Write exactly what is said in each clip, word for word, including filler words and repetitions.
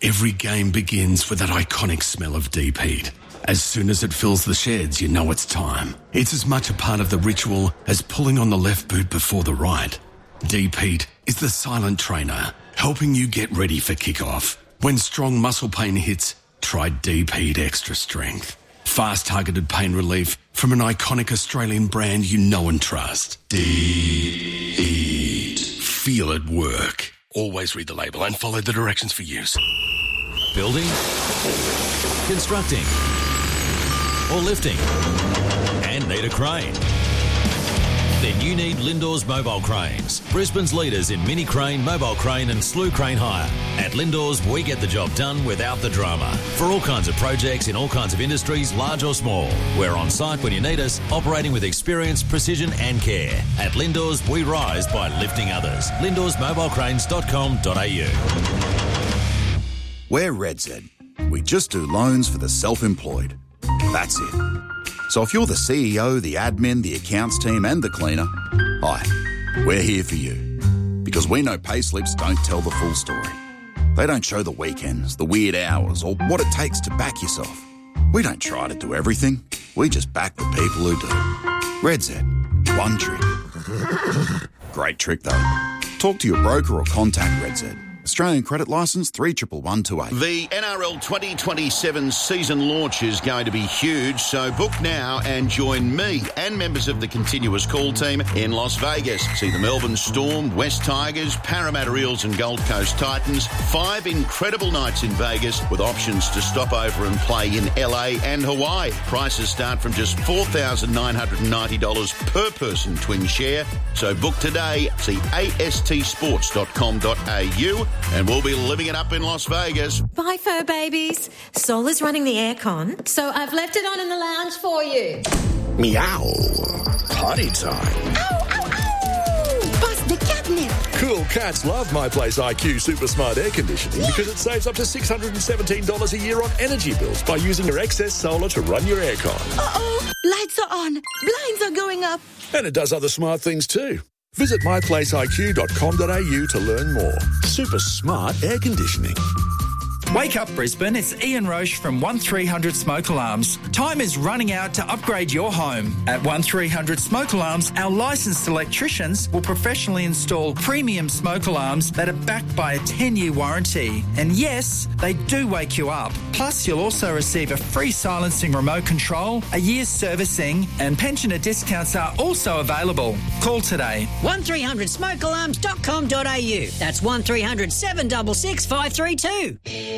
Every game begins with that iconic smell of deep heat. As soon as it fills the sheds, you know it's time. It's as much a part of the ritual as pulling on the left boot before the right. Deep heat is the silent trainer, helping you get ready for kickoff. When strong muscle pain hits, try Deep Heat Extra Strength. Fast targeted pain relief from an iconic Australian brand you know and trust. Deep Heat. Feel it work. Always read the label and follow the directions for use. Building, constructing, or lifting, and need a crane? Then you need Lindor's Mobile Cranes, Brisbane's leaders in mini crane, mobile crane and slew crane hire. At Lindor's, we get the job done without the drama. For all kinds of projects in all kinds of industries, large or small. We're on site when you need us, operating with experience, precision and care. At Lindor's, we rise by lifting others. lindors mobile cranes dot com dot a u. We're RedZ. We just do loans for the self-employed. That's it. So if you're the C E O, the admin, the accounts team and the cleaner, hi, we're here for you. Because we know payslips don't tell the full story. They don't show the weekends, the weird hours, or what it takes to back yourself. We don't try to do everything. We just back the people who do. RedZ. One trick. Great trick, though. Talk to your broker or contact RedZ. Australian credit licence three one one two eight. The N R L twenty twenty-seven season launch is going to be huge, so book now and join me and members of the Continuous Call team in Las Vegas. See the Melbourne Storm, West Tigers, Parramatta Eels and Gold Coast Titans. Five incredible nights in Vegas with options to stop over and play in L A and Hawaii. Prices start from just four thousand nine hundred ninety dollars per person twin share. So book today. See a s t sports dot com dot a u. And we'll be living it up in Las Vegas. Bye, fur babies. Sol is running the aircon, so I've left it on in the lounge for you. Meow. Potty time. Ow, ow, ow! Bust the catnip. Cool cats love My Place I Q Super Smart Air Conditioning yeah. because it saves up to six hundred seventeen dollars a year on energy bills by using your excess solar to run your aircon. Uh-oh. Lights are on. Blinds are going up. And it does other smart things too. Visit my place I Q dot com dot a u to learn more. Super smart air conditioning. Wake up, Brisbane. It's Ian Roche from one three hundred Smoke Alarms. Time is running out to upgrade your home. At one three hundred Smoke Alarms, our licensed electricians will professionally install premium smoke alarms that are backed by a ten-year warranty. And yes, they do wake you up. Plus, you'll also receive a free silencing remote control, a year's servicing, and pensioner discounts are also available. Call today. one three hundred smoke alarms dot com dot a u. That's one three hundred seven six six five three two.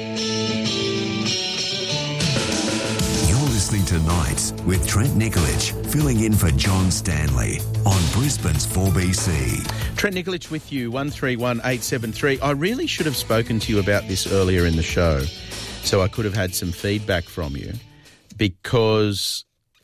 You're listening to Nights with Trent Nikolic, filling in for John Stanley on Brisbane's four B C. Trent Nikolic with you, one three one eight seven three. I really should have spoken to you about this earlier in the show, so I could have had some feedback from you, because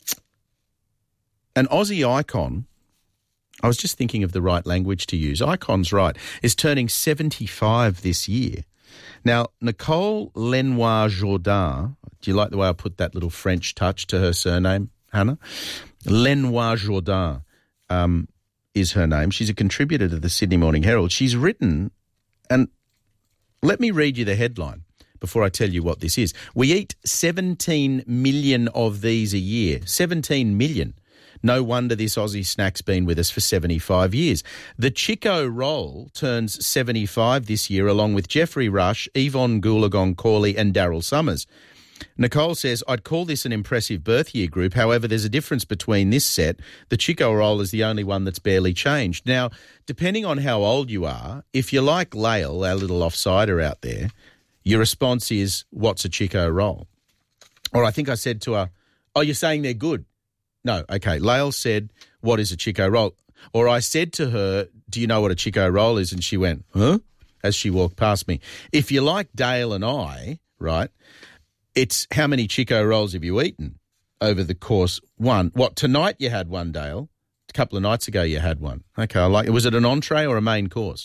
an Aussie icon, I was just thinking of the right language to use, icon's right, is turning seventy-five this year. Now, Nicole Lenoir-Jourdain, do you like the way I put that little French touch to her surname, Hannah? Lenoir-Jourdain um, is her name. She's a contributor to the Sydney Morning Herald. She's written, and let me read you the headline before I tell you what this is. We eat seventeen million of these a year. seventeen million. No wonder this Aussie snack's been with us for seventy-five years. The Chico Roll turns seventy-five this year, along with Jeffrey Rush, Yvonne Goolagong-Cawley and Daryl Summers. Nicole says, I'd call this an impressive birth year group. However, there's a difference between this set. The Chico Roll is the only one that's barely changed. Now, depending on how old you are, if you're like Lael, our little offsider out there, your response is, what's a Chico Roll? Or I think I said to her, oh, you're saying they're good. No, okay. Lael said, what is a Chico Roll? Or I said to her, do you know what a Chico Roll is? And she went, huh? As she walked past me. If you're like Dale and I, right, it's how many Chico Rolls have you eaten over the course? One. What, tonight you had one, Dale? A couple of nights ago you had one. Okay, I like it. Was it an entree or a main course?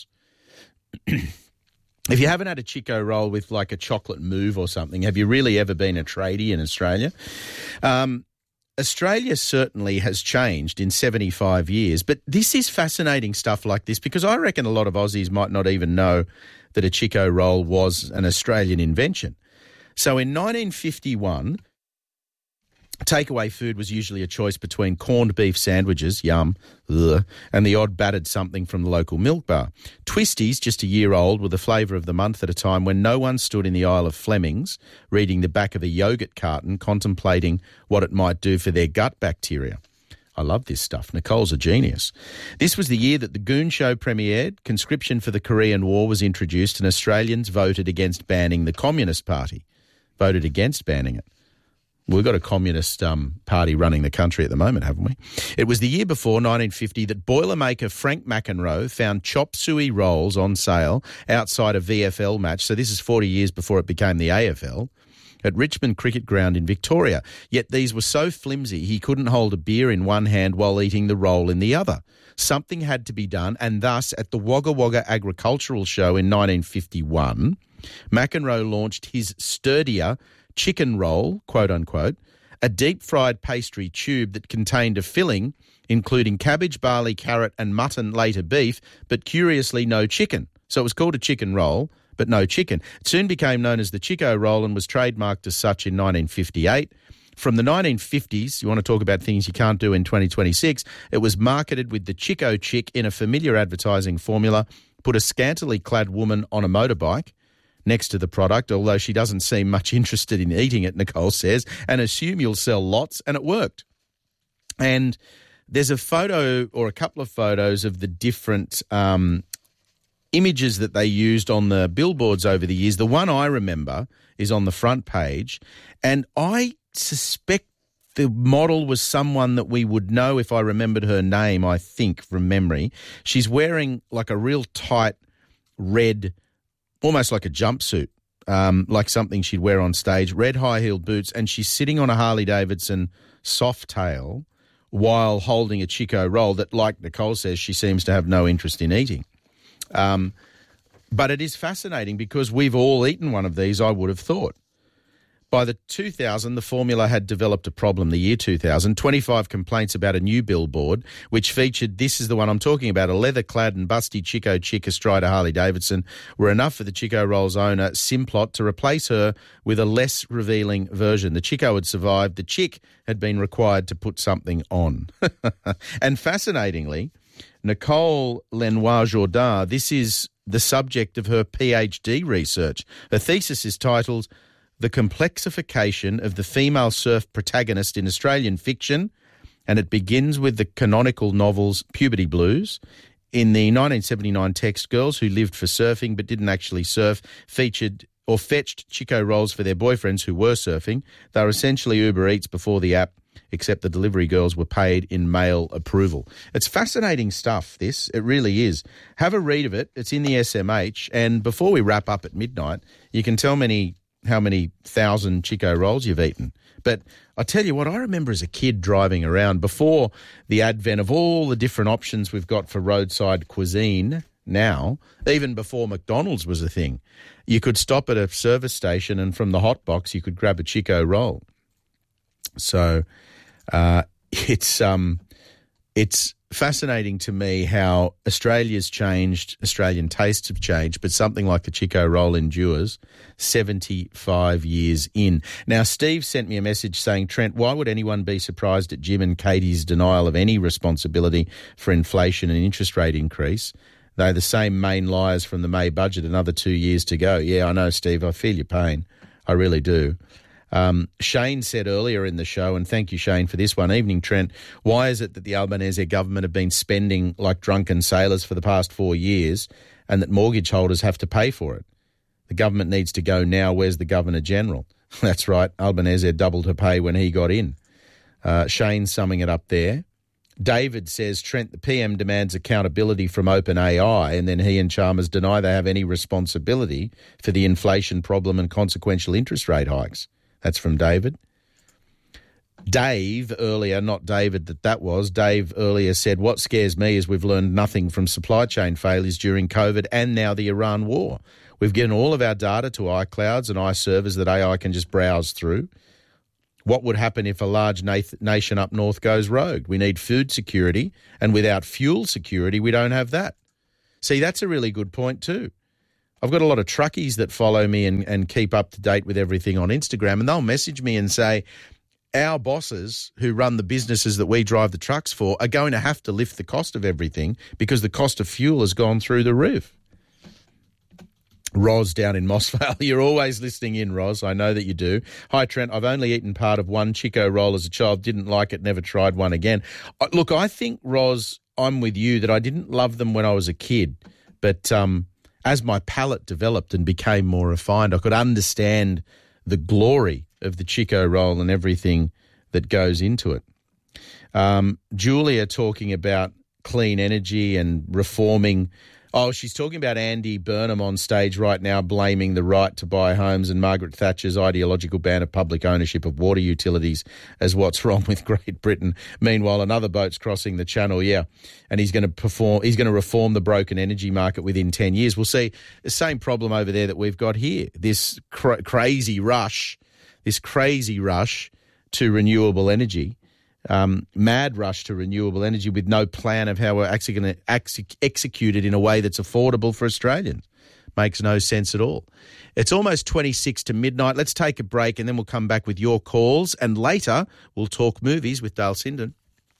If you haven't had a Chico Roll with like a chocolate mousse or something, have you really ever been a tradie in Australia? Um Australia certainly has changed in seventy-five years, but this is fascinating stuff like this because I reckon a lot of Aussies might not even know that a Chico roll was an Australian invention. So in nineteen fifty-one, takeaway food was usually a choice between corned beef sandwiches, yum, ugh, and the odd battered something from the local milk bar. Twisties, just a year old, were the flavour of the month at a time when no one stood in the aisle of Fleming's reading the back of a yoghurt carton contemplating what it might do for their gut bacteria. I love this stuff. Nicole's a genius. This was the year that the Goon Show premiered, conscription for the Korean War was introduced, and Australians voted against banning the Communist Party. Voted against banning it. We've got a communist um, party running the country at the moment, haven't we? It was the year before, nineteen fifty, that Boilermaker Frank McEnroe found chop suey rolls on sale outside a V F L match. So this is forty years before it became the A F L. At Richmond Cricket Ground in Victoria. Yet these were so flimsy he couldn't hold a beer in one hand while eating the roll in the other. Something had to be done, and thus at the Wagga Wagga Agricultural Show in nineteen fifty-one, McEnroe launched his sturdier chicken roll, quote unquote, a deep-fried pastry tube that contained a filling including cabbage, barley, carrot and mutton, later beef, but curiously no chicken. So it was called a chicken roll, but no chicken. It soon became known as the Chico roll and was trademarked as such in nineteen fifty-eight. From the nineteen fifties, you want to talk about things you can't do in twenty twenty-six, it was marketed with the Chico Chick in a familiar advertising formula, put a scantily clad woman on a motorbike next to the product, although she doesn't seem much interested in eating it, Nicole says, and assume you'll sell lots, and it worked. And there's a photo or a couple of photos of the different um, images that they used on the billboards over the years. The one I remember is on the front page, and I suspect the model was someone that we would know if I remembered her name, I think, from memory. She's wearing like a real tight red, almost like a jumpsuit, um, like something she'd wear on stage, red high-heeled boots, and she's sitting on a Harley-Davidson Softail while holding a Chico roll that, like Nicole says, she seems to have no interest in eating. Um, but it is fascinating because we've all eaten one of these, I would have thought. By the two thousand, the formula had developed a problem. The year two thousand, twenty-five complaints about a new billboard, which featured, this is the one I'm talking about, a leather-clad and busty Chico chick astride a Harley-Davidson, were enough for the Chico Roll's owner, Simplot, to replace her with a less revealing version. The Chico had survived. The chick had been required to put something on. And fascinatingly, Nicole Lenoir-Jourdain, this is the subject of her PhD research. Her thesis is titled The Complexification of the Female Surf Protagonist in Australian Fiction, and it begins with the canonical novels Puberty Blues. In the nineteen seventy-nine text, girls who lived for surfing but didn't actually surf featured or fetched Chico rolls for their boyfriends who were surfing. They were essentially Uber Eats before the app, except the delivery girls were paid in male approval. It's fascinating stuff, this. It really is. Have a read of it. It's in the S M H. And before we wrap up at midnight, you can tell many how many thousand Chico rolls you've eaten. But I tell you what, I remember as a kid driving around before the advent of all the different options we've got for roadside cuisine now, even before McDonald's was a thing. You could stop at a service station and from the hot box you could grab a Chico roll. So uh, it's um, it's fascinating to me how Australia's changed, Australian tastes have changed, but something like the Chico roll endures seventy-five years in. Now, Steve sent me a message saying, Trent, why would anyone be surprised at Jim and Katie's denial of any responsibility for inflation and interest rate increase? They're the same main liars from the May budget, another two years to go. Yeah, I know, Steve, I feel your pain. I really do. Um, Shane said earlier in the show, and thank you, Shane, for this one, evening, Trent, why is it that the Albanese government have been spending like drunken sailors for the past four years and that mortgage holders have to pay for it? The government needs to go now. Where's the Governor-General? That's right, Albanese doubled her pay when he got in. Uh, Shane summing it up there. David says, Trent, the P M demands accountability from OpenAI, and then he and Chalmers deny they have any responsibility for the inflation problem and consequential interest rate hikes. That's from David. Dave earlier, not David that that was, Dave earlier said, what scares me is we've learned nothing from supply chain failures during COVID and now the Iran war. We've given all of our data to iClouds and iServers that A I can just browse through. What would happen if a large na- nation up north goes rogue? We need food security, and without fuel security, we don't have that. See, that's a really good point too. I've got a lot of truckies that follow me and, and keep up to date with everything on Instagram, and they'll message me and say, our bosses who run the businesses that we drive the trucks for are going to have to lift the cost of everything because the cost of fuel has gone through the roof. Roz down in Mossvale. You're always listening in, Roz. I know that you do. Hi, Trent. I've only eaten part of one Chico roll as a child. Didn't like it, never tried one again. Look, I think, Roz, I'm with you that I didn't love them when I was a kid. But um, as my palate developed and became more refined, I could understand the glory of the Chico roll and everything that goes into it. Um, Julia talking about clean energy and reforming. Oh, she's talking about Andy Burnham on stage right now blaming the right to buy homes and Margaret Thatcher's ideological ban of public ownership of water utilities as what's wrong with Great Britain. Meanwhile, another boat's crossing the channel, yeah, and he's going to perform. He's going to reform the broken energy market within ten years. We'll see the same problem over there that we've got here, this cra- crazy rush, this crazy rush to renewable energy. Um, mad rush to renewable energy with no plan of how we're actually going to ex- execute it in a way that's affordable for Australians. Makes no sense at all. It's almost twenty-six to midnight. Let's take a break and then we'll come back with your calls. And later, we'll talk movies with Dale Sinden.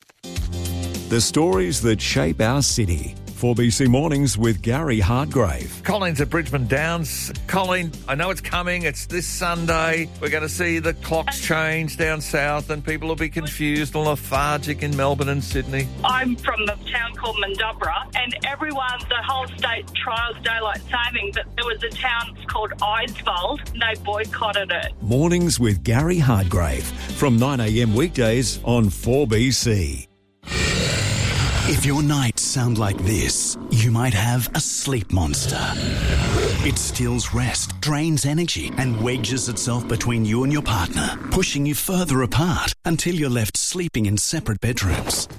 The stories that shape our city. four B C Mornings with Gary Hardgrave. Colin's at Brisbane Downs. Colin, I know it's coming. It's this Sunday. We're going to see the clocks change down south and people will be confused and lethargic in Melbourne and Sydney. I'm from the town called Mandubra, and everyone, the whole state trials daylight saving, but there was a town called Eidsvold and they boycotted it. Mornings with Gary Hardgrave from nine a.m. weekdays on four B C. If your nights sound like this, you might have a sleep monster. It steals rest, drains energy, and wedges itself between you and your partner, pushing you further apart until you're left sleeping in separate bedrooms.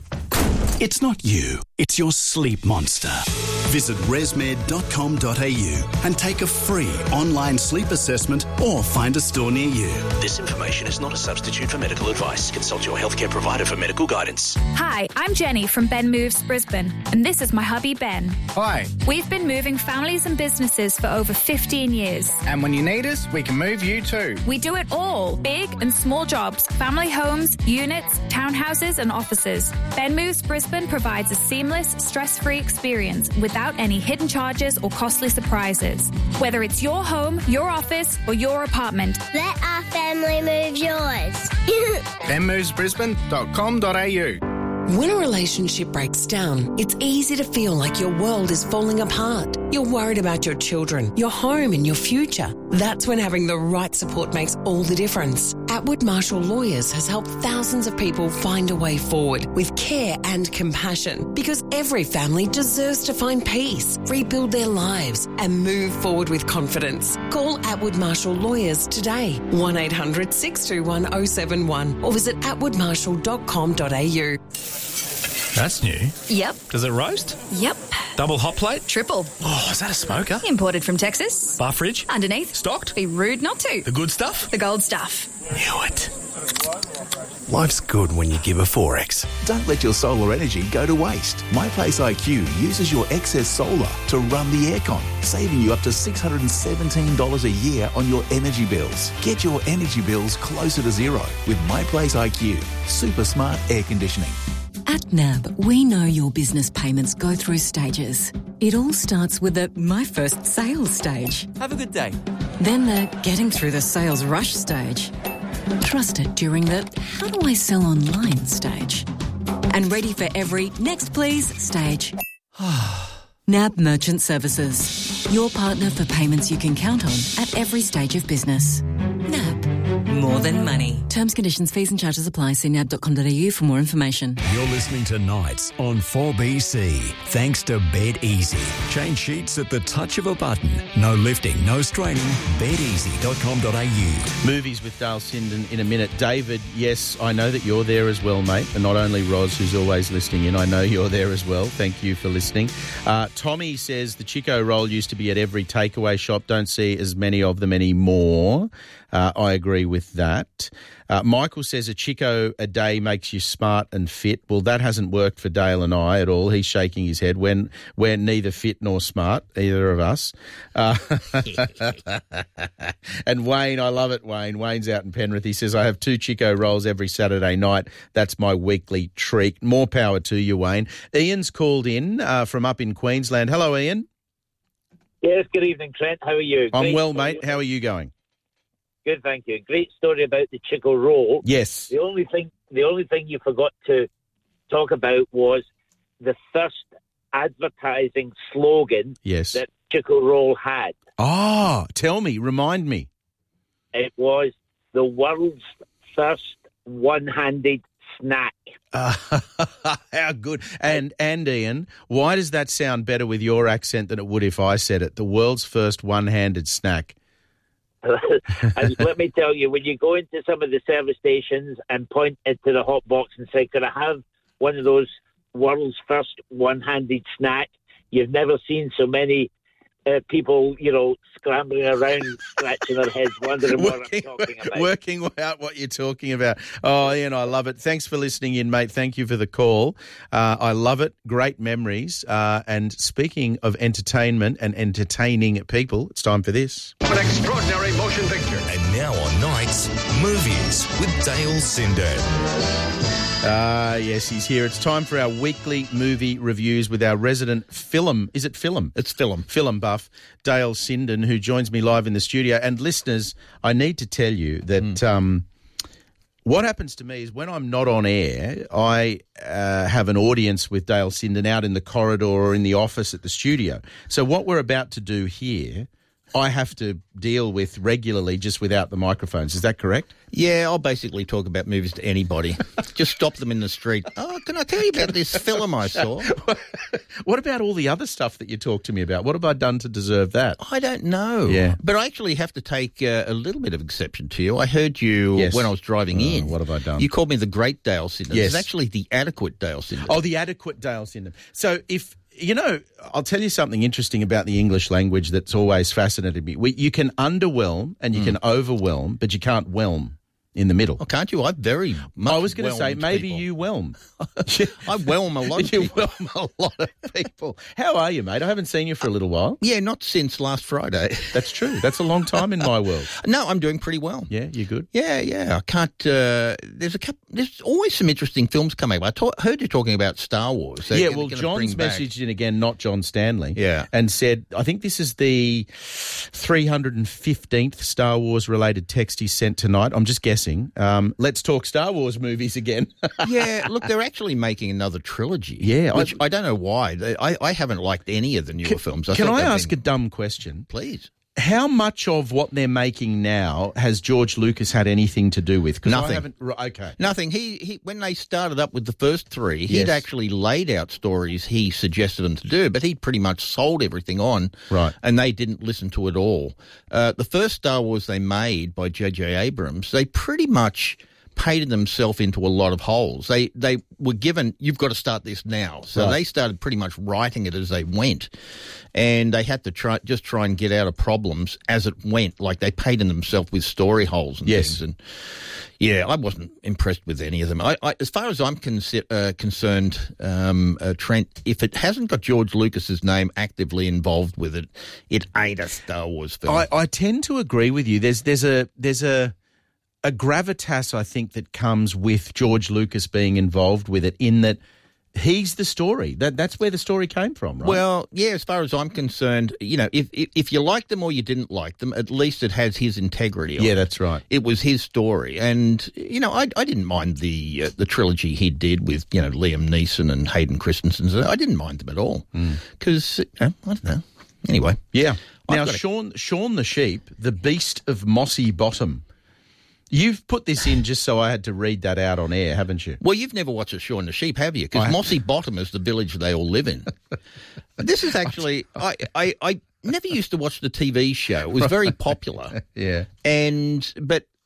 It's not you, it's your sleep monster. Visit resmed dot com dot a u and take a free online sleep assessment or find a store near you. This information is not a substitute for medical advice. Consult your healthcare provider for medical guidance. Hi, I'm Jenny from Ben Moves Brisbane, and this is my hubby Ben. Hi. We've been moving families and businesses for over fifteen years. And when you need us, we can move you too. We do it all, big and small jobs, family homes, units, townhouses and offices. Ben Moves Brisbane provides a seamless, stress-free experience without any hidden charges or costly surprises. Whether it's your home, your office or your apartment. Let our family move yours. ben moves brisbane dot com dot a u. When a relationship breaks down, it's easy to feel like your world is falling apart. You're worried about your children, your home and your future. That's when having the right support makes all the difference. Atwood Marshall Lawyers has helped thousands of people find a way forward with care and compassion, because every family deserves to find peace, rebuild their lives and move forward with confidence. Call Atwood Marshall Lawyers today, one eight hundred six two one oh seven one, or visit atwood marshall dot com dot a u. That's new. Yep. Does it roast? Yep. Double hot plate? Triple. Oh, is that a smoker? Imported from Texas. Bar fridge? Underneath. Stocked? Be rude not to. The good stuff? The gold stuff. Knew it. Life's good when you give a Forex. Don't let your solar energy go to waste. MyPlace I Q uses your excess solar to run the aircon, saving you up to six hundred seventeen dollars a year on your energy bills. Get your energy bills closer to zero with MyPlace I Q. Super smart air conditioning. At N A B, we know your business payments go through stages. It all starts with the My First Sales stage. Have a good day. Then the Getting Through the Sales Rush stage. Trusted during the How do I sell online stage. And ready for every Next Please stage. N A B Merchant Services. Your partner for payments you can count on at every stage of business. N A B. More than money. Terms, conditions, fees and charges apply. See nab dot com dot a u for more information. You're listening to Nights on four B C. Thanks to Bed Easy. Change sheets at the touch of a button. No lifting, no straining. bed easy dot com dot a u. Movies with Dale Sinden in a minute. David, yes, I know that you're there as well, mate. And not only Roz, who's always listening in, I know you're there as well. Thank you for listening. Uh, Tommy says the Chico roll used to be at every takeaway shop. Don't see as many of them anymore. Uh, I agree with that. Uh, Michael says a Chico a day makes you smart and fit. Well, that hasn't worked for Dale and I at all. He's shaking his head. When we're neither fit nor smart, either of us. Uh, and Wayne, I love it, Wayne. Wayne's out in Penrith. He says, I have two Chico rolls every Saturday night. That's my weekly treat. More power to you, Wayne. Ian's called in uh, from up in Queensland. Hello, Ian. Yes, good evening, Trent. How are you? I'm Great well, story. mate. How are you going? Good, thank you. Great story about the Chico roll. Yes. The only thing, the only thing you forgot to talk about was the first advertising slogan Yes. that Chico roll had. Ah, tell me, remind me. It was the world's first one-handed snack. Uh, how good. And, and Ian, why does that sound better with your accent than it would if I said it? The world's first one-handed snack. And let me tell you, when you go into some of the service stations and point into the hot box and say, could I have one of those world's first one-handed snack? You've never seen so many uh, people, you know, scrambling around, scratching their heads, wondering what I'm talking about. Working out what you're talking about. Oh, Ian, I love it. Thanks for listening in, mate. Thank you for the call. Uh, I love it. Great memories. Uh, and speaking of entertainment and entertaining people, it's time for this. An extraordinary motion picture. And now on Nights, Movies with Dale Sinden. Ah, uh, yes, he's here. It's time for our weekly movie reviews with our resident film. Is it film? It's film. Film buff, Dale Sinden, who joins me live in the studio. And listeners, I need to tell you that mm. um, what happens to me is when I'm not on air, I uh, have an audience with Dale Sinden out in the corridor or in the office at the studio. So what we're about to do here, I have to deal with regularly just without the microphones. Is that correct? Yeah, I'll basically talk about movies to anybody. Just stop them in the street. Oh, can I tell you about this film I saw? What about all the other stuff that you talk to me about? What have I done to deserve that? I don't know. Yeah. But I actually have to take uh, a little bit of exception to you. I heard you yes. when I was driving oh, in. What have I done? You called me the great Dale Sinden. Yes. It's actually the adequate Dale Sinden. Oh, the adequate Dale Sinden. So if... You know, I'll tell you something interesting about the English language that's always fascinated me. We, you can underwhelm and you mm. can overwhelm, but you can't whelm in the middle. Oh, can't you? I very much I was going to say, maybe people. you whelm. I whelm a lot of you people. You whelm a lot of people. How are you, mate? I haven't seen you for a little while. Yeah, not since last Friday. That's true. That's a long time in my world. No, I'm doing pretty well. Yeah, you good? Yeah, yeah. I can't... Uh, there's a couple, There's always some interesting films coming up. I talk, heard you talking about Star Wars. They're yeah, well, John's messaged in again, not John Stanley. Yeah. And said, I think this is the three hundred fifteenth Star Wars-related text he sent tonight. I'm just guessing. Um, let's talk Star Wars movies again. Yeah, look, they're actually making another trilogy. Yeah. Which I, I don't know why. I, I haven't liked any of the newer can, films. I can I ask been... a dumb question? Please. How much of what they're making now has George Lucas had anything to do with? Nothing. I haven't, okay. Nothing. He, he when they started up with the first three, he'd yes. actually laid out stories he suggested them to do, but he'd pretty much sold everything on, right? And they didn't listen to it all. Uh, the first Star Wars they made by J J Abrams, they pretty much painted themselves into a lot of holes. They they were given, you've got to start this now. So right. they started pretty much writing it as they went. And they had to try just try and get out of problems as it went. Like they painted themselves with story holes and yes. things. And yeah, I wasn't impressed with any of them. I, I, as far as I'm consi- uh, concerned, um, uh, Trent, if it hasn't got George Lucas's name actively involved with it, it ain't a Star Wars film. I, I tend to agree with you. There's there's a there's a a gravitas, I think, that comes with George Lucas being involved with it, in that he's the story. That that's where the story came from, right? Well, yeah, as far as I'm concerned, you know, if if, if you liked them or you didn't like them, at least it has his integrity on yeah, it. That's right. It was his story. And, you know, I I didn't mind the uh, the trilogy he did with, you know, Liam Neeson and Hayden Christensen. I didn't mind them at all. Because, mm. you know, I don't know. Anyway. Yeah. Now, to... Shaun, Shaun the Sheep, the beast of Mossy Bottom. You've put this in just so I had to read that out on air, haven't you? Well, you've never watched a Shaun the Sheep, have you? Because Mossy Bottom is the village they all live in. This is actually, I, I, I never used to watch the T V show. It was very popular. Yeah. And, but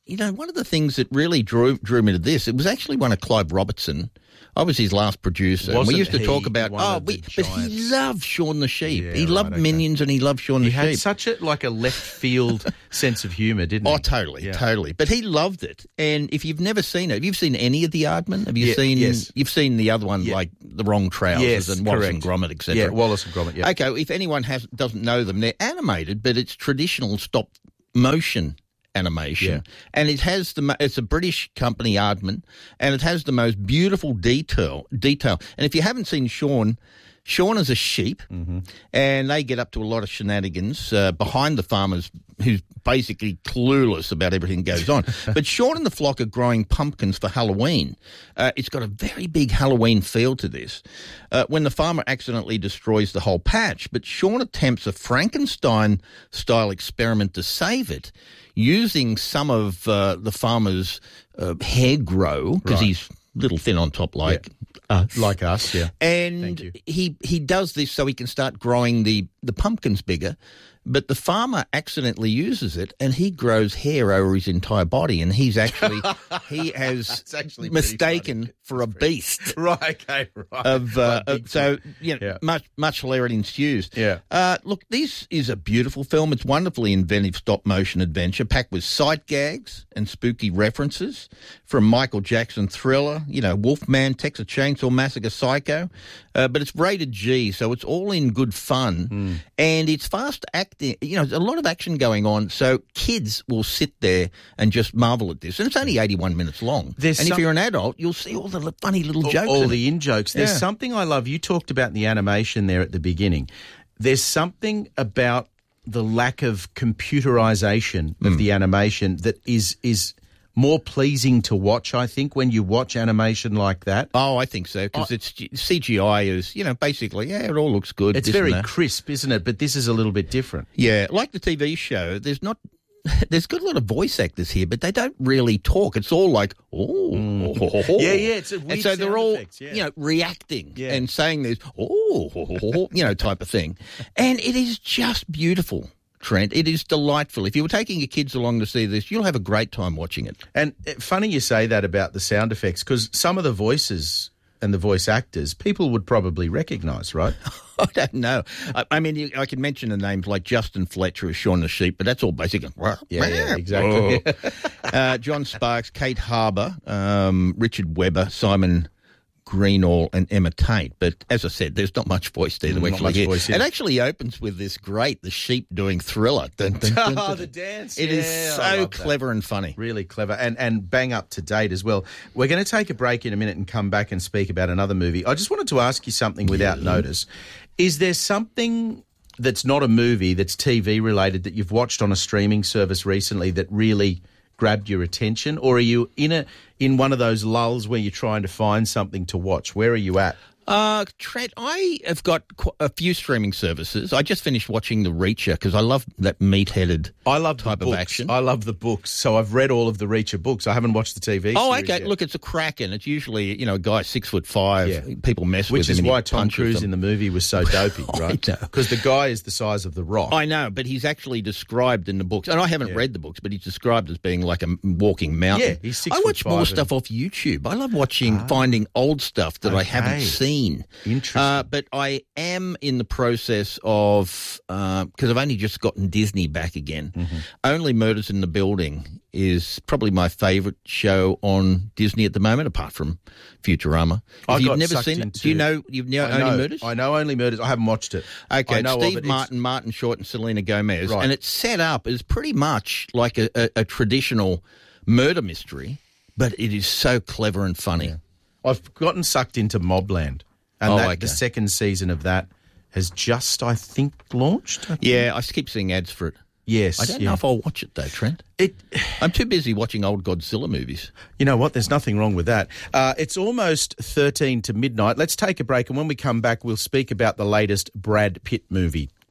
you know, one of the things that really drew drew me to this, it was actually one of Clive Robertson. I was his last producer. And we Wasn't used to he talk about, one oh, of the we, but he giants? loved Shaun the Sheep. Yeah, he loved right, okay. Minions and he loved Shaun He the had Sheep. such a like a left field sense of humour, didn't he? Oh, totally, Yeah. totally. But he loved it. And if you've never seen it, have you seen any of the Aardman? Have you Yeah, seen? yes. You've seen the other one, Yeah. like The Wrong Trousers Yes, and Wallace correct. and Gromit, et cetera. Yeah, Wallace and Gromit, yeah. Okay, if anyone has doesn't know them, they're animated, but it's traditional stop motion animation, Yeah. and it has the mo- it's a British company, Aardman, and it has the most beautiful detail. Detail, and if you haven't seen Shaun. Shaun is a sheep, Mm-hmm. and they get up to a lot of shenanigans uh, behind the farmers who's basically clueless about everything that goes on. But Shaun and the flock are growing pumpkins for Halloween. Uh, it's got a very big Halloween feel to this. Uh, when the farmer accidentally destroys the whole patch, but Shaun attempts a Frankenstein-style experiment to save it, using some of uh, the farmer's uh, hair grow, because Right. he's little thin on top like Yeah. us. Like us, yeah. And he he does this so he can start growing the, the pumpkins bigger, but the farmer accidentally uses it and he grows hair over his entire body, and he's actually he has That's actually pretty mistaken for a beast. Right, okay, right. Of, uh, Like of- so Bigfoot. you know, Yeah. much much hilarity ensues. Yeah. Uh, look, this is a beautiful film. It's wonderfully inventive stop motion adventure packed with sight gags and spooky references from Michael Jackson Thriller, you know, Wolfman, Texas Chainsaw Massacre, Psycho. Uh, but it's rated G, so it's all in good fun, Hmm. and it's fast acting. You know, there's a lot of action going on, so kids will sit there and just marvel at this. And it's only eighty-one minutes long. There's and if some- you're an adult, you'll see all the li- funny little all, jokes. all in the it. in jokes. There's Yeah. something I love. You talked about the animation there at the beginning. There's something about the lack of computerization of Mm. the animation that is is more pleasing to watch, I think, when you watch animation like that. Oh, I think so, because it's C G I is, you know, basically, yeah, it all looks good. It's this very and that. crisp, isn't it? But this is a little bit different. Yeah, like the T V show, there's not. There's got a lot of voice actors here, but they don't really talk. It's all like, oh, oh, oh, oh. Yeah, yeah, it's a and weird so they're sound all, effects, yeah. you know, reacting Yeah. and saying this, oh, oh, oh, oh, you know, type of thing, and it is just beautiful. Trent, it is delightful. If you were taking your kids along to see this, you'll have a great time watching it. And uh, funny you say that about the sound effects, because some of the voices and the voice actors, people would probably recognise, right? I don't know. I, I mean, you- I can mention the names like Justin Fletcher as Shaun the Sheep, but that's all basic. Yeah, yeah, exactly. uh, John Sparks, Kate Harbour, um, Richard Webber, Simon Greenall and Emma Tate. But as I said, there's not much voice there to Not actually much hear. voice, yeah. It actually opens with this great, the sheep doing Thriller. Dun, dun, dun, Oh, dun. the dance. It is Yeah, I so love that. clever and funny. Really clever and, and bang up to date as well. We're going to take a break in a minute and come back and speak about another movie. I just wanted to ask you something without notice. Is there something that's not a movie, that's T V related, that you've watched on a streaming service recently that really grabbed your attention? Or are you in a in one of those lulls where you're trying to find something to watch? Where are you at? Uh, Trent, I have got qu- a few streaming services. I just finished watching The Reacher because I love that meat-headed I love type the of books. action. I love the books, so I've read all of the Reacher books. I haven't watched the T V Oh, series okay. yet. Look, it's a Kraken. It's usually, you know, a guy six foot five. Yeah. People mess Which with him. is and he why Tom punches Cruise them. in the movie was so dopey, right? know. Because the guy is the size of the Rock. I know, but he's actually described in the books, and I haven't Yeah. read the books, but he's described as being like a m- walking mountain. Yeah, he's six I foot watch five more and- stuff off YouTube. I love watching, finding old stuff that I haven't Okay. seen. Interesting. Uh, but I am in the process of, because I've only just gotten Disney back again. Mm-hmm. Only Murders in the Building is probably my favourite show on Disney at the moment, apart from Futurama. If I you've got never sucked seen it, into- do you know you've know I Only know, Murders? I know Only Murders. I haven't watched it. Okay, I it's know of Steve it. It's- Martin, Martin Short, and Selena Gomez, Right. and it's set up as pretty much like a, a, a traditional murder mystery, but it is so clever and funny. I've gotten sucked into Mobland, and Oh, that, okay. the second season of that has just, I think, launched. I think. Yeah, I keep seeing ads for it. Yes. I don't yeah. know if I'll watch it though, Trent. It, I'm too busy watching old Godzilla movies. You know what? There's nothing wrong with that. Uh, it's almost thirteen to midnight. Let's take a break, and when we come back, we'll speak about the latest Brad Pitt movie.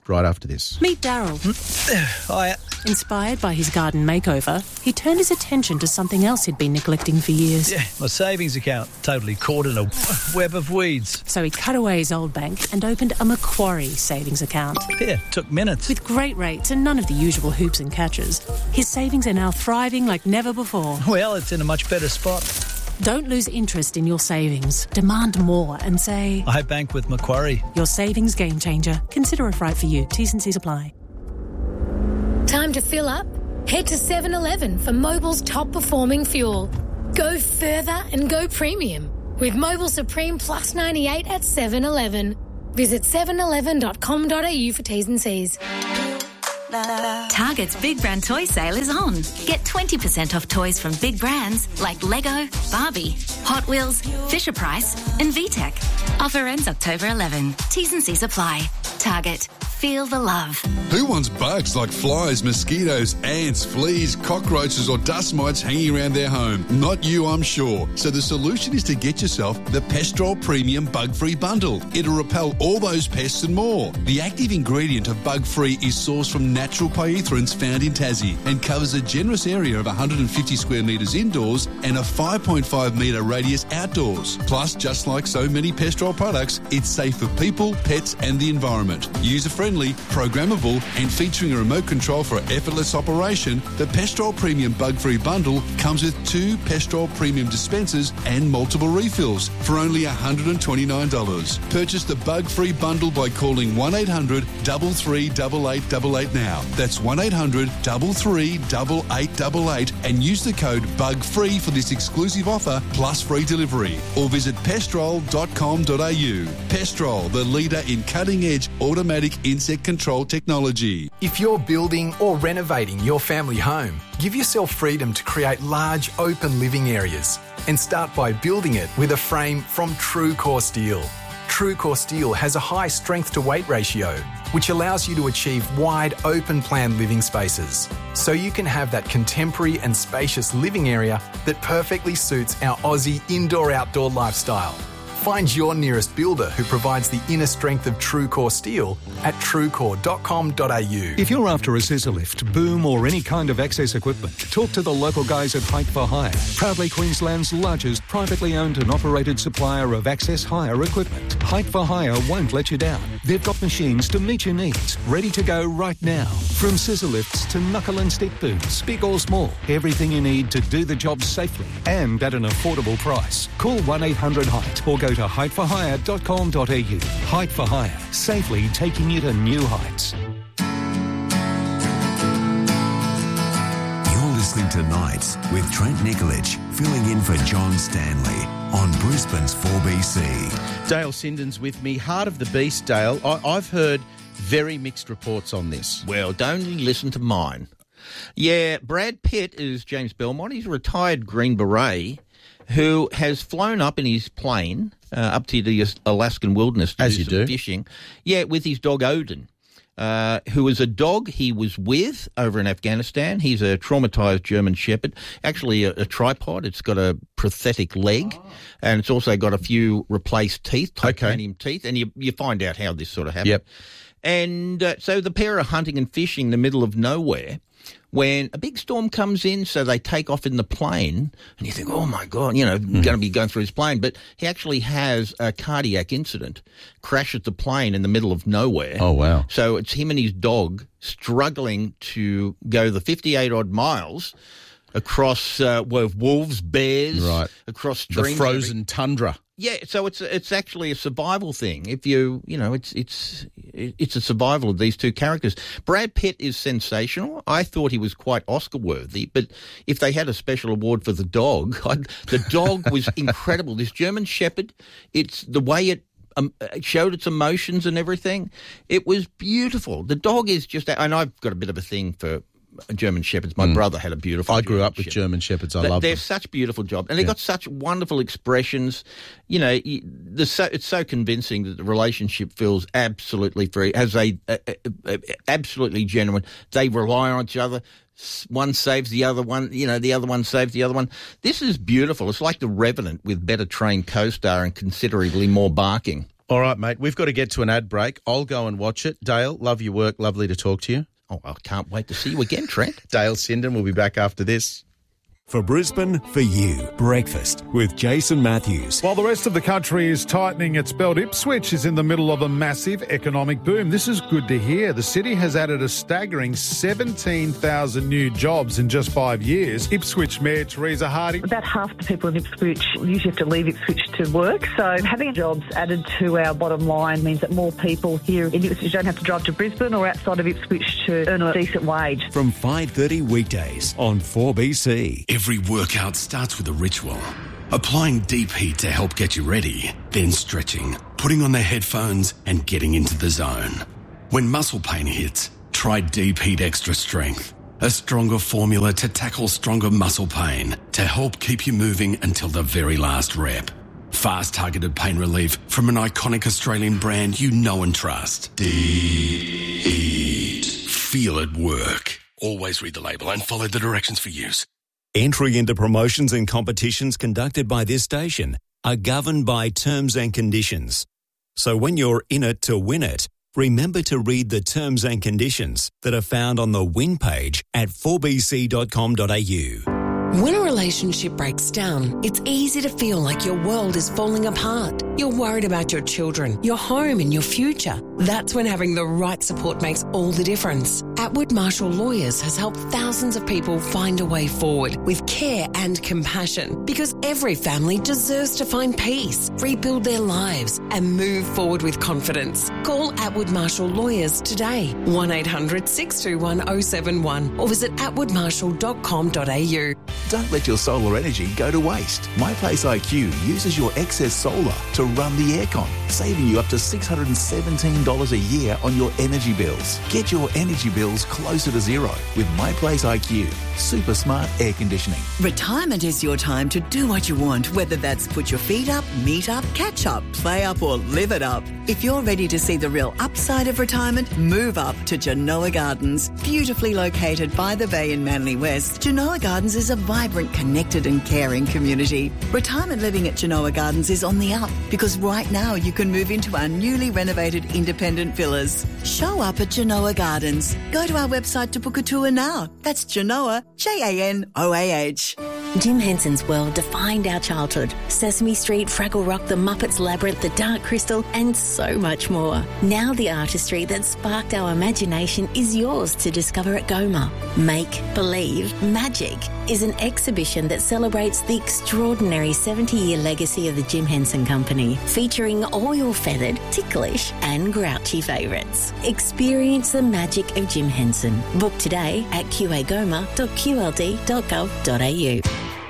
right after this. Meet Daryl. Hiya. Inspired by his garden makeover, he turned his attention to something else he'd been neglecting for years. Yeah, my savings account, totally caught in a web of weeds. So he cut away his old bank and opened a Macquarie savings account. Yeah, took minutes. With great rates and none of the usual hoops and catches, his savings are now thriving like never before. Well, it's in a much better spot. Don't lose interest in your savings. Demand more and say, I bank with Macquarie. Your savings game changer. Consider if right for you. T's and C's apply. Time to fill up? Head to seven eleven for Mobil's top performing fuel. Go further and go premium with Mobil Supreme Plus ninety-eight at seven eleven. Visit seven eleven dot com dot a u for T's and C's. Target's Big Brand Toy Sale is on. Get twenty percent off toys from big brands like Lego, Barbie, Hot Wheels, Fisher-Price and V TEC. Offer ends October eleventh. T's and C's apply. Target. Feel the love. Who wants bugs like flies, mosquitoes, ants, fleas, cockroaches or dust mites hanging around their home? Not you, I'm sure. So the solution is to get yourself the Pestrol Premium Bug-Free Bundle. It'll repel all those pests and more. The active ingredient of Bug-Free is sourced from natural pyrethroids found in Tassie and covers a generous area of one hundred fifty square metres indoors and a five point five metre radius outdoors. Plus, just like so many Pestrol products, it's safe for people, pets and the environment. User-friendly, programmable and featuring a remote control for effortless operation, the Pestrol Premium Bug-Free Bundle comes with two Pestrol Premium dispensers and multiple refills for only one hundred twenty-nine dollars. Purchase the Bug-Free Bundle by calling one eight hundred, three three eight eight eight eight now. That's one eight hundred, three three eight eight eight eight and use the code BUGFREE for this exclusive offer plus free delivery. Or visit pestrol dot com dot a u. Pestrol, the leader in cutting-edge automatic insect control technology. If you're building or renovating your family home, give yourself freedom to create large open living areas and start by building it with a frame from TrueCore Steel. TrueCore Steel has a high strength to weight ratio, which allows you to achieve wide open plan living spaces. So you can have that contemporary and spacious living area that perfectly suits our Aussie indoor-outdoor lifestyle. Find your nearest builder who provides the inner strength of TrueCore Steel at truecore dot com dot a u. If you're after a scissor lift, boom or any kind of access equipment, talk to the local guys at Height for Hire, proudly Queensland's largest privately owned and operated supplier of access hire equipment. Height for Hire won't let you down. They've got machines to meet your needs, ready to go right now. From scissor lifts to knuckle and stick booms, big or small, everything you need to do the job safely and at an affordable price. Call one eight hundred height or go to height for hire dot com dot a u. Height for Hire, safely taking you to new heights. You're listening to Nights with Trent Nikolic, filling in for John Stanley on Brisbane's four B C. Dale Sinden's with me. Heart of the Beast, Dale. I- I've heard very mixed reports on this. Well, don't listen to mine. Yeah, Brad Pitt is James Belmont. He's a retired Green Beret who has flown up in his plane uh, up to the Alaskan wilderness to As do you some do. fishing. Yeah, with his dog Odin, uh, who is a dog he was with over in Afghanistan. He's a traumatised German Shepherd, actually a, a tripod. It's got a prosthetic leg, oh. and it's also got a few replaced teeth, titanium okay. teeth, and you, you find out how this sort of happened. Yep. And uh, so the pair are hunting and fishing in the middle of nowhere when a big storm comes in, so they take off in the plane, and you think, oh, my God, you know, mm. going to be going through his plane. But he actually has a cardiac incident, crashes the plane in the middle of nowhere. Oh, wow. So it's him and his dog struggling to go the fifty-eight odd miles across uh, well, wolves, bears, right. across streams. The frozen tundra. Yeah, so it's it's actually a survival thing. If you you know, it's it's it's a survival of these two characters. Brad Pitt is sensational. I thought he was quite Oscar worthy, but if they had a special award for the dog, I'd, the dog was incredible. This German Shepherd, it's the way it. Um, it showed its emotions and everything. It was beautiful. The dog is just, and I've got a bit of a thing for German Shepherds. My mm. brother had a beautiful I grew German up with Shepherd. German Shepherds. I they, love They're them. such beautiful jobs. And they've Yeah. got such wonderful expressions. You know, you- the so, it's so convincing that the relationship feels absolutely free, as a, a, a, a absolutely genuine. They rely on each other. S- One saves the other one, you know, the other one saves the other one. This is beautiful. It's like The Revenant with better trained co-star and considerably more barking. All right, mate. We've got to get to an ad break. I'll go and watch it. Dale, love your work. Lovely to talk to you. Oh, I can't wait to see you again, Trent. Dale Sinden will be back after this. For Brisbane, for you, breakfast with Jason Matthews. While the rest of the country is tightening its belt, Ipswich is in the middle of a massive economic boom. This is good to hear. The city has added a staggering seventeen thousand new jobs in just five years. Ipswich Mayor Teresa Harding. About half the people in Ipswich usually have to leave Ipswich to work, so having jobs added to our bottom line means that more people here in Ipswich don't have to drive to Brisbane or outside of Ipswich to earn a decent wage. From five thirty weekdays on four B C. Every workout starts with a ritual. Applying deep heat to help get you ready, then stretching, putting on the headphones and getting into the zone. When muscle pain hits, try Deep Heat Extra Strength, a stronger formula to tackle stronger muscle pain to help keep you moving until the very last rep. Fast targeted pain relief from an iconic Australian brand you know and trust. Deep Heat. Feel it work. Always read the label and follow the directions for use. Entry into promotions and competitions conducted by this station are governed by terms and conditions. So when you're in it to win it, remember to read the terms and conditions that are found on the win page at four b c dot com dot a u. When a relationship breaks down, it's easy to feel like your world is falling apart. You're worried about your children, your home and your future. That's when having the right support makes all the difference. Atwood Marshall Lawyers has helped thousands of people find a way forward with care and compassion, because every family deserves to find peace, rebuild their lives and move forward with confidence. Call Atwood Marshall Lawyers today, one eight hundred six two one oh seven one, or visit atwood marshall dot com dot a u. Don't let your solar energy go to waste. MyPlace I Q uses your excess solar to run the aircon, saving you up to six hundred seventeen dollars a year on your energy bills. Get your energy bills closer to zero with MyPlace I Q. Super smart air conditioning. Retirement is your time to do what you want, whether that's put your feet up, meet up, catch up, play up or live it up. If you're ready to see the real upside of retirement, move up to Genoa Gardens. Beautifully located by the bay in Manly West, Genoa Gardens is a vibrant, connected and caring community. Retirement living at Genoa Gardens is on the up because right now you can move into our newly renovated independent villas. Show up at Genoa Gardens. Go to our website to book a tour now. That's Genoa, J A N O A H. Jim Henson's world defined our childhood. Sesame Street, Fraggle Rock, The Muppets Labyrinth, The Dark Crystal, and so much more. Now the artistry that sparked our imagination is yours to discover at Goma. Make Believe Magic is an exhibition that celebrates the extraordinary seventy-year legacy of the Jim Henson Company, featuring all your feathered, ticklish and grouchy favourites. Experience the magic of Jim Henson. Book today at q a goma dot q l d dot gov dot a u.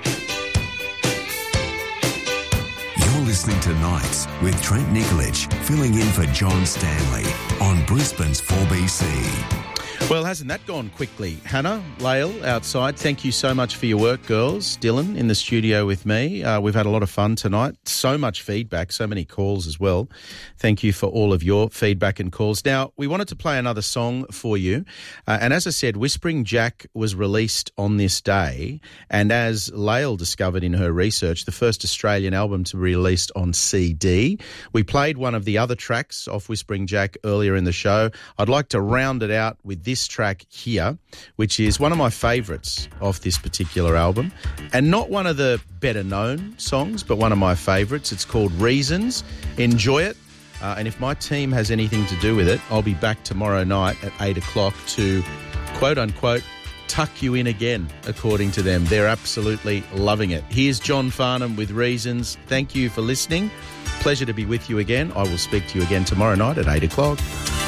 You're listening to Nights with Trent Nikolic, filling in for John Stanley on Brisbane's four B C. Well, hasn't that gone quickly? Hannah, Lael, outside, thank you so much for your work, girls. Dylan in the studio with me. Uh, we've had a lot of fun tonight. So much feedback, so many calls as well. Thank you for all of your feedback and calls. Now, we wanted to play another song for you. Uh, and as I said, Whispering Jack was released on this day. And as Lael discovered in her research, the first Australian album to be released on C D. We played one of the other tracks off Whispering Jack earlier in the show. I'd like to round it out with this track here, which is one of my favourites off this particular album, and not one of the better known songs, but one of my favourites. It's called Reasons. Enjoy it, uh, and if my team has anything to do with it, I'll be back tomorrow night at eight o'clock to quote unquote tuck you in again, according to them. They're absolutely loving it. Here's John Farnham with Reasons. Thank you for listening. Pleasure to be with you again. I will speak to you again tomorrow night at eight o'clock.